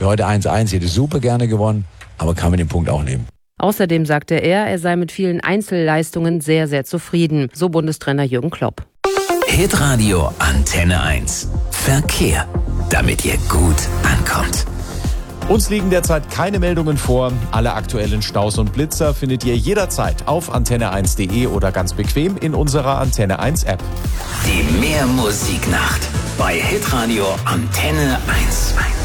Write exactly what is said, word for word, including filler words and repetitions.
Für heute eins eins, hätte super gerne gewonnen, aber kann mit dem Punkt auch leben. Außerdem sagte er, er sei mit vielen Einzelleistungen sehr, sehr zufrieden. So Bundestrainer Jürgen Klopp. Hitradio Antenne eins. Verkehr, damit ihr gut ankommt. Uns liegen derzeit keine Meldungen vor. Alle aktuellen Staus und Blitzer findet ihr jederzeit auf antenne eins punkt de oder ganz bequem in unserer Antenne eins App. Die Mehr Musiknacht bei Hitradio Antenne eins.